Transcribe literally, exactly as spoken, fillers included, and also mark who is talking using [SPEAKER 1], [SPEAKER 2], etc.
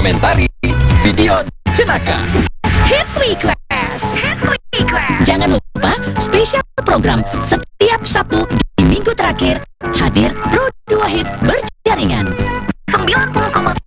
[SPEAKER 1] mengomentari video Jenaka.
[SPEAKER 2] Hits Request. Jangan lupa spesial program setiap Sabtu di minggu terakhir hadir Pro dua Hits berjaringan. sembilan puluh koma